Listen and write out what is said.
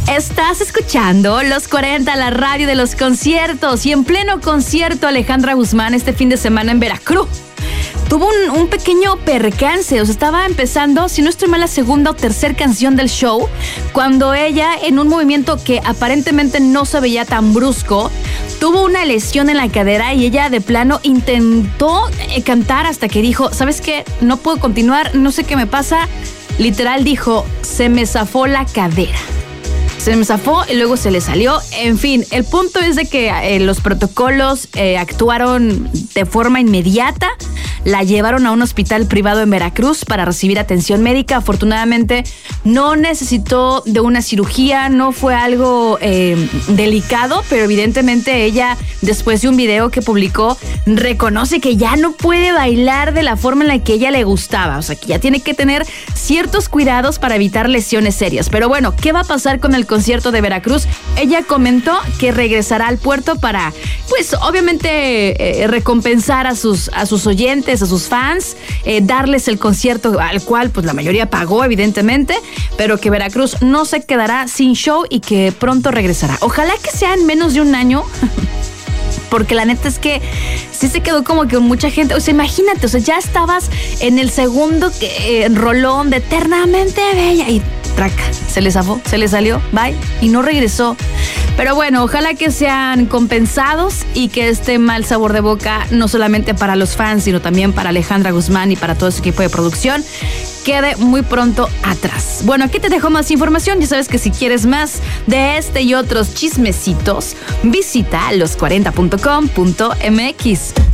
Estás escuchando Los 40, la radio de los conciertos. Y en pleno concierto, Alejandra Guzmán este fin de semana en Veracruz tuvo un pequeño percance. O sea, estaba empezando, si no estoy mal, la segunda o tercera canción del show, cuando ella, en un movimiento que aparentemente no se veía tan brusco, tuvo una lesión en la cadera y ella de plano intentó cantar hasta que dijo, ¿sabes qué? No puedo continuar, no sé qué me pasa. Literal dijo, se me zafó la cadera. Se me zafó y luego se le salió. En fin, el punto es de que los protocolos actuaron de forma inmediata. La llevaron a un hospital privado en Veracruz para recibir atención médica. Afortunadamente no necesitó de una cirugía, no fue algo delicado, pero evidentemente ella, después de un video que publicó, reconoce que ya no puede bailar de la forma en la que ella le gustaba. O sea, que ya tiene que tener ciertos cuidados para evitar lesiones serias. Pero bueno, ¿qué va a pasar con el concierto de Veracruz? Ella comentó que regresará al puerto para, pues, obviamente recompensar a sus oyentes, a sus fans, darles el concierto al cual, pues, la mayoría pagó, evidentemente, pero que Veracruz no se quedará sin show y que pronto regresará. Ojalá que sea en menos de un año. Porque la neta es que sí se quedó como que mucha gente. O sea, imagínate, o sea, ya estabas en el segundo rolón de Eternamente Bella y traca, se le zafó, se le salió, bye, y no regresó. Pero bueno, ojalá que sean compensados y que este mal sabor de boca, no solamente para los fans, sino también para Alejandra Guzmán y para todo su equipo de producción, quede muy pronto atrás. Bueno, aquí te dejo más información. Ya sabes que si quieres más de este y otros chismecitos, visita los40.com.mx.